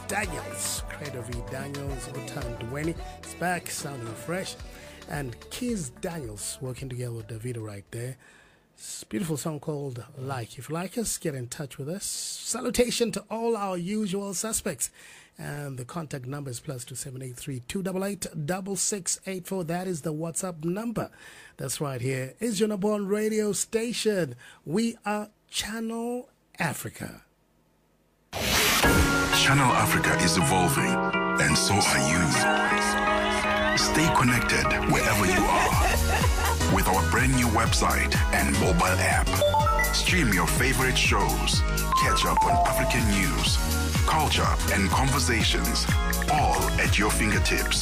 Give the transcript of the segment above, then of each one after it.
Daniels. Credo V. Daniels, Otan Duweni is back, sounding fresh. And Kiz Daniels working together with Davido right there. It's a beautiful song called Like. If you like us, get in touch with us. Salutation to all our usual suspects. And the contact number is +278 288 That is the WhatsApp number. That's right, here is your number one radio station. We are Channel Africa. Channel Africa is evolving, and so are you. Stay connected wherever you are with our brand new website and mobile app. Stream your favorite shows, catch up on African news, culture, and conversations, all at your fingertips.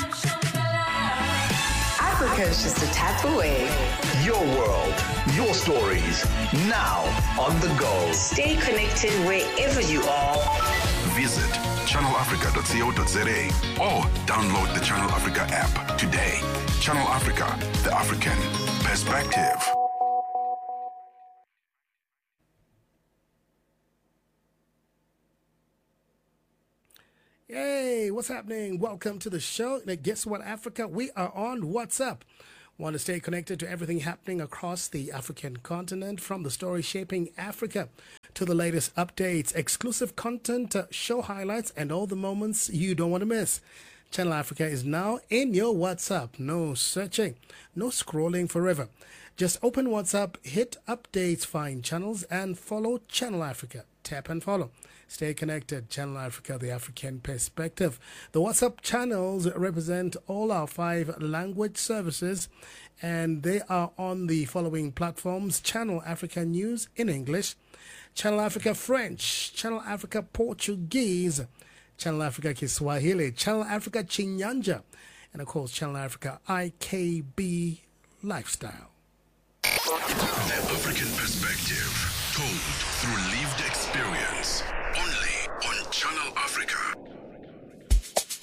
Africa is just a tap away. Your world, your stories, now on the go. Stay connected wherever you are. Visit channelafrica.co.za or download the Channel Africa app today. Channel Africa, the African perspective. Hey, what's happening? Welcome to the show. Now, guess what, Africa? We are on WhatsApp. Want to stay connected to everything happening across the African continent, from the story shaping Africa to the latest updates, exclusive content, show highlights, and all the moments you don't want to miss. Channel Africa is now in your WhatsApp. No searching, no scrolling forever. Just open WhatsApp, hit updates, find channels, and follow Channel Africa. Tap and follow. Stay connected. Channel Africa, the African perspective. The WhatsApp channels represent all our 5 language services, and they are on the following platforms: Channel Africa News in English, Channel Africa French, Channel Africa Portuguese, Channel Africa Kiswahili, Channel Africa Chinyanja, and of course Channel Africa IKB Lifestyle. The African perspective, told through lived experience.